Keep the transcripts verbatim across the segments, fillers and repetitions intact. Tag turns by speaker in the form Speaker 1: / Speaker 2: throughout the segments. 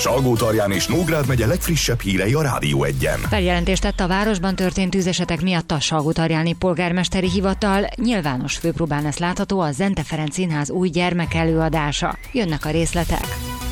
Speaker 1: Salgótarján és Nógrád megye legfrissebb hírei a Rádió Egyen.
Speaker 2: Feljelentést tett a városban történt tűzesetek miatt a Salgótarjáni polgármesteri hivatal. Nyilvános főpróbán lesz látható a Zente Ferenc Színház új gyermekelőadása. Jönnek a részletek.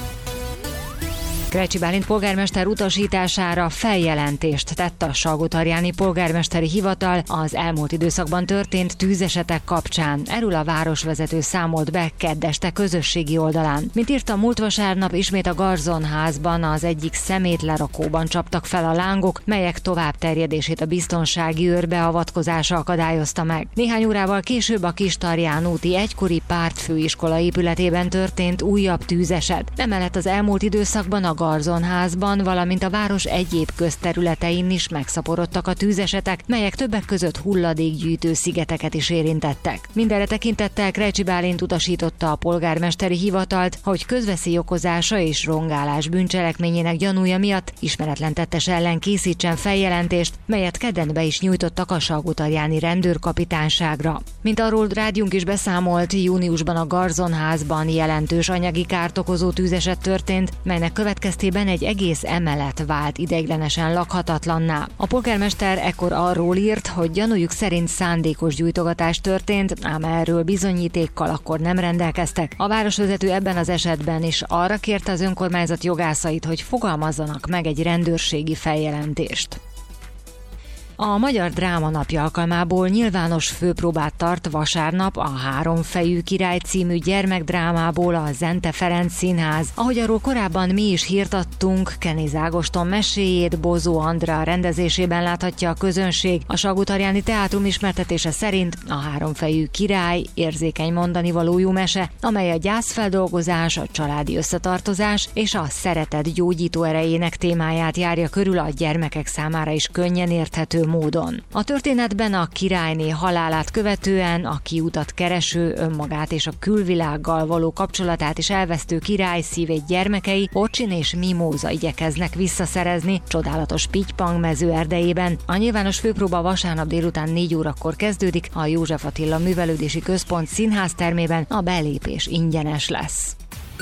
Speaker 2: Krecsi Bálint polgármester utasítására feljelentést tett a Salgótarjáni polgármesteri hivatal az elmúlt időszakban történt tűzesetek kapcsán. Erről a városvezető számolt be kedd este közösségi oldalán. Mint írta, múlt vasárnap ismét a Garzonházban az egyik szemétlerakóban csaptak fel a lángok, melyek tovább terjedését a biztonsági őr beavatkozása akadályozta meg. Néhány órával később a Kistarján úti egykori pártfőiskola épületében történt újabb tűzeset. Emellett az elmúlt időszakban a Garzonházban, valamint a város egyéb közterületein is megszaporodtak a tűzesetek, melyek többek között hulladékgyűjtő szigeteket is érintettek. Mindenre tekintettel Krecsi Bálint utasította a polgármesteri hivatalt, hogy közveszély okozása és rongálás bűncselekményének gyanúja miatt ismeretlen tettes ellen készítsen feljelentést, melyet kedden be is nyújtottak a Salgótarjáni rendőrkapitányságra. Mint arról rádiónk is beszámolt, júniusban a Garzonházban jelentős anyagi kárt okozó tűzeset történt, melynek következtében egy egész emelet vált ideiglenesen lakhatatlanná. A polgármester ekkor arról írt, hogy gyanújuk szerint szándékos gyújtogatás történt, ám erről bizonyítékkal akkor nem rendelkeztek. A városvezető ebben az esetben is arra kérte az önkormányzat jogászait, hogy fogalmazzanak meg egy rendőrségi feljelentést. A Magyar Dráma Napja alkalmából nyilvános főpróbát tart vasárnap a Háromfejű király című gyermekdrámából a Zente Ferenc Színház. Ahogy arról korábban mi is hírt adtunk, Kenéz Ágoston meséjét Bozó Andrea rendezésében láthatja a közönség. A Salgótarjáni Teátrum ismertetése szerint a Háromfejű király érzékeny mondanivalójú mese, amely a gyászfeldolgozás, a családi összetartozás és a szeretet gyógyító erejének témáját járja körül, a gyermekek számára is könnyen érthető módon. A történetben a királyné halálát követően a kiutat kereső, önmagát és a külvilággal való kapcsolatát is elvesztő király szívét gyermekei, Ocsin és Mimóza igyekeznek visszaszerezni csodálatos Pittypang mező erdejében. A nyilvános főpróba vasárnap délután négy órakor kezdődik, a József Attila Művelődési Központ színháztermében, a belépés ingyenes lesz.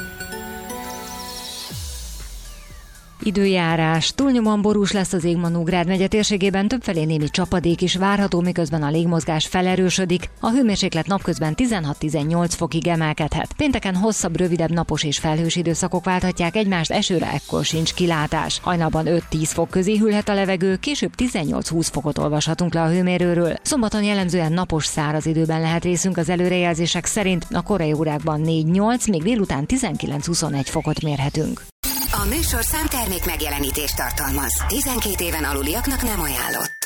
Speaker 2: Időjárás. Túlnyomóan borús lesz az ég ma Nógrád megye térségében, többfelé némi csapadék is várható, miközben a légmozgás felerősödik. A hőmérséklet napközben tizenhat-tizennyolc fokig emelkedhet. Pénteken hosszabb, rövidebb napos és felhős időszakok válthatják egymást, esőre ekkor sincs kilátás. Hajnalban öt-tíz fok közé hűlhet a levegő, később tizennyolc-húsz fokot olvashatunk le a hőmérőről. Szombaton jellemzően napos, száraz időben lehet részünk az előrejelzések szerint, a korai órákban négy-nyolc, még délután tizenkilenc-huszonegy fokot mérhetünk.
Speaker 3: A műsorszám termék megjelenítést tartalmaz. tizenkét éven aluliaknak nem ajánlott.